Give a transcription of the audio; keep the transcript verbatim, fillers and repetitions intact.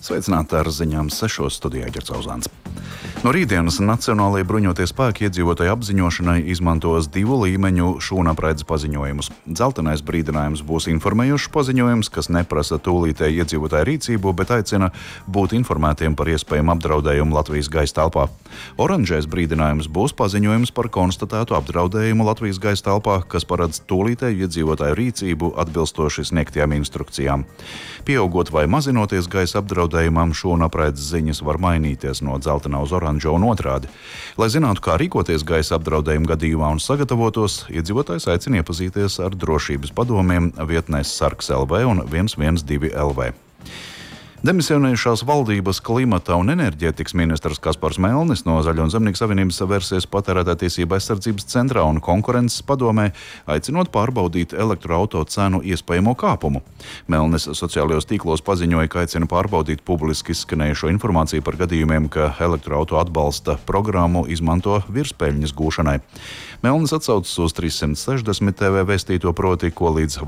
Sveicināti ar ziņām sešos studijā Ģercauzāns. No rītdienas Nacionālajie bruņotie spēki iedzīvotāju apziņošanai izmantos divu līmeņu šūnapraides paziņojumus. Dzeltenais brīdinājums būs informējošs paziņojums, kas neprasa tūlītēju iedzīvotāju rīcību, bet aicina būt informētiem par iespējamu apdraudējumu Latvijas gaisa telpā. Oranžais brīdinājums būs paziņojums par konstatētu apdraudējumu Latvijas gaisa telpā, kas paredz tūlītēju iedzīvotāju rīcību atbilstoši sniegtajām instrukcijām. Pieaugot vai mazinoties gaisa apdraudējumam, šūnapraides ziņas var mainīties no dzeltenā uz oranžo un otrādi. Lai zinātu, kā rīkoties gaisa apdraudējuma gadījumā un sagatavotos, iedzīvotājs aicina iepazīties ar drošības padomiem vietnēs Sargs L V un viens viens divi L V. Demisionējušās valdības klimata un enerģētikas ministrs Kaspars Melnis no Zaļo un Zemnieku savienības vērsies patērētāju aizsardzības centrā un konkurences padomē, aicinot pārbaudīt elektroauto cenu iespējamo kāpumu. Melnis sociālajos tīklos paziņoja, ka aicina pārbaudīt publiski izskanējušo informāciju par gadījumiem, ka elektroauto atbalsta programmu izmanto virspeļņas gūšanai. Melnis atsaucas uz trīssimt sešdesmit T V vēstīto, proti, ko līdz